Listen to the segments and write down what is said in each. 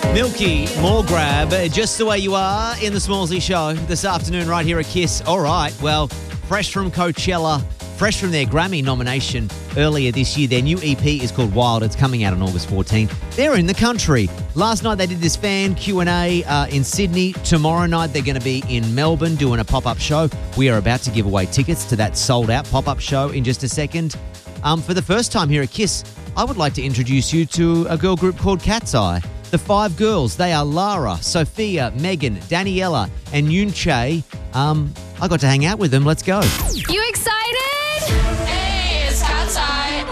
Milky, more grab, just the way you are in the Smallsy Show this afternoon right here at KISS. All right, well, fresh from Coachella, fresh from their Grammy nomination earlier this year. Their new EP is called Wild. It's coming out on August 14th. They're in the country. Last night they did this fan Q&A in Sydney. Tomorrow night they're going to be in Melbourne doing a pop-up show. We are about to give away tickets to that sold-out pop-up show in just a second. For the first time here at KISS, I would like to introduce you to a girl group called Cat's Eye. The 5 girls, they are Lara, Sophia, Megan, Daniela, and Yoon Che. I got to hang out with them. Let's go. You excited? Hey, it's Cat's Eye.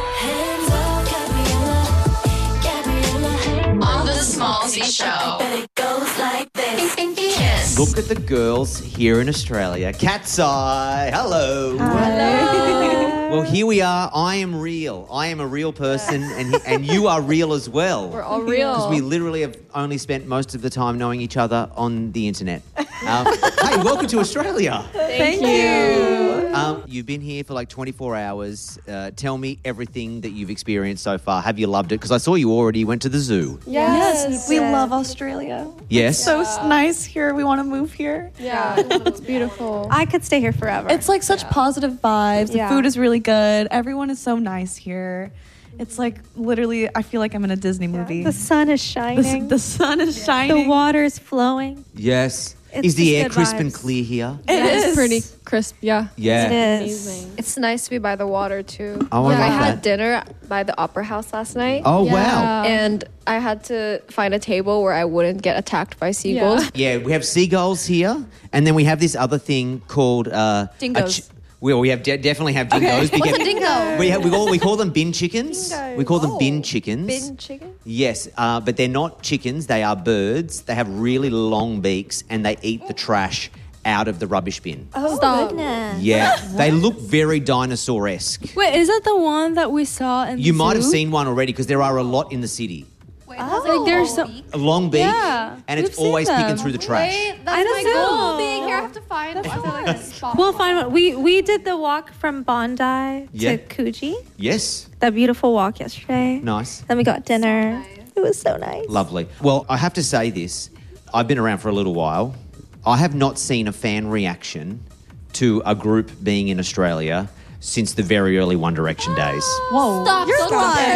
On the Smallsy Show. It goes like this. KISS. Look at the girls here in Australia. Cat's Eye. Hello. Hello. Well, here we are. I am real. I am a real person, and you are real as well. We're all real. Because we literally have only spent most of the time knowing each other on the internet. Hey, welcome to Australia. Thank you. You've been here for like 24 hours. Tell me everything that you've experienced so far. Have you loved it? Because I saw you already went to the zoo. Yes. We love Australia. Yes? So nice here. We want to move here. Yeah, it's beautiful. I could stay here forever. It's like such positive vibes. Yeah. The food is really good. Everyone is so nice here. It's like literally, I feel like I'm in a Disney movie. The sun is shining. The sun is shining. The water is flowing. Yes. It's Is the just air good crisp and vibes. clear here? It is pretty crisp, yeah. Yeah. It is. Amazing. It's nice to be by the water too. Oh, I I like had that. dinner by the Opera House last night. Oh, wow. And I had to find a table where I wouldn't get attacked by seagulls. Yeah, we have seagulls here, and then we have this other thing called... Dingoes. We have definitely have dingoes. What's a dingo? We call them bin chickens. We call them bin chickens. Bin chicken? Yes, but they're not chickens. They are birds. They have really long beaks, and they eat the trash out of the rubbish bin. Oh, Stop. goodness. Yeah, they look very dinosaur-esque. Wait, is that the one that we saw in You the might have zoo? seen one already because there are a lot in the city. Like there's so... A long beak, Yeah, and it's we've seen always picking them. through the trash. That's don't my know. goal. Being here, I have to find like a spot. We'll find one. We did the walk from Bondi Yeah. to Coogee. Yes, That beautiful walk yesterday. nice. Then we got dinner. It was so nice. Lovely. Well, I have to say this. I've been around for a little while. I have not seen a fan reaction to a group being in Australia since the very early One Direction days. Whoa. Stop. You're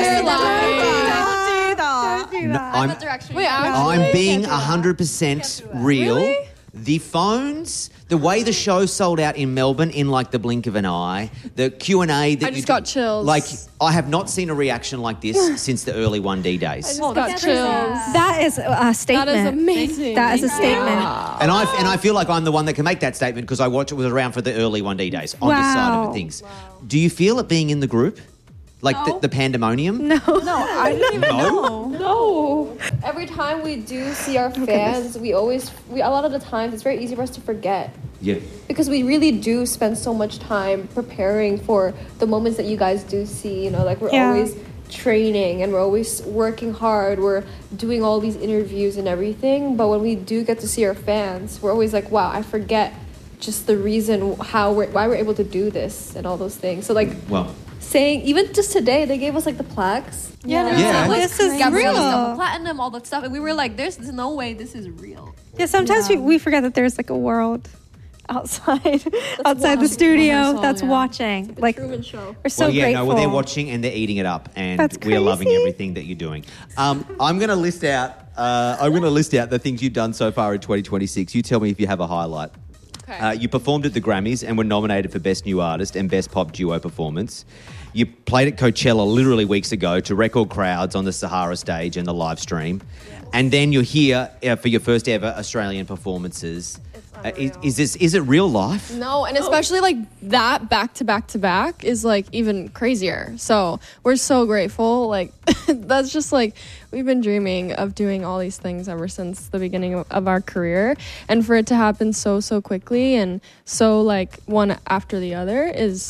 No, Wait, actually? I'm being 100% real. Really? The phones, the way the show sold out in Melbourne in like the blink of an eye, the Q&A that I you just got chills. Like, I have not seen a reaction like this since the early 1D days. Got chills. That is a statement. That is amazing. That is a statement. And I feel like I'm the one that can make that statement because I was around for the early 1D days on this side of Wow. things. Do you feel it being in the group? Like the pandemonium? No. I didn't even know. No. Every time we do see our fans, we a lot of the times it's very easy for us to forget. Yeah. Because we really do spend so much time preparing for the moments that you guys do see. You know, like we're Yeah. always training and we're always working hard. We're doing all these interviews and everything. But when we do get to see our fans, we're always like, wow, I forget just the reason why we're able to do this and all those things. So like Well, saying, even just today, they gave us like the plaques. Yeah. Yeah. This is Gabrielle's real. double platinum, all that stuff. And we were like, there's no way this is real. Yeah, sometimes we forget that there's like a world outside the watching. studio Rehearsal, that's yeah. watching. Like we're Truman Show. so well, yeah, grateful. no, well, they're watching and they're eating it up, and That's we are loving crazy. everything that you're doing. I'm going to list out. The things you've done so far in 2026. You tell me if you have a highlight. Okay. You performed at the Grammys and were nominated for Best New Artist and Best Pop Duo Performance. You played at Coachella literally weeks ago to record crowds on the Sahara stage and the live stream. And then you're here for your first ever Australian performances. Is it real life? No, and especially like that back to back to back is like even crazier. So we're so grateful. Like that's just like we've been dreaming of doing all these things ever since the beginning of our career, and for it to happen so quickly and so like one after the other is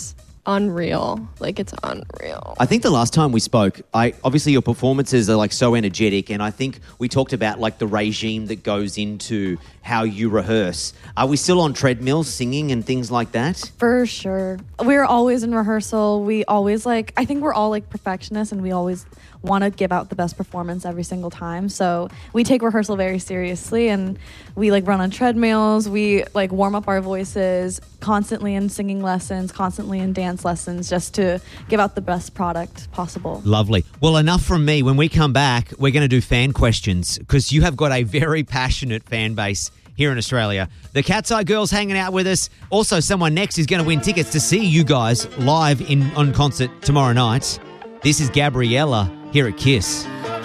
unreal. Like, it's unreal. I think the last time we spoke, obviously your performances are like so energetic, and I think we talked about like the regime that goes into how you rehearse. Are we still on treadmills singing and things like that? For sure. We're always in rehearsal. We always I think we're all like perfectionists, and we always want to give out the best performance every single time. So we take rehearsal very seriously, and we like run on treadmills. We like warm up our voices constantly in singing lessons, constantly in dance lessons, just to give out the best product possible. Lovely. Well, enough from me. When we come back, we're going to do fan questions because you have got a very passionate fan base here in Australia. The Cat's Eye Girls hanging out with us. Also, someone next is going to win tickets to see you guys live on concert tomorrow night. This is Gabriella here at KISS.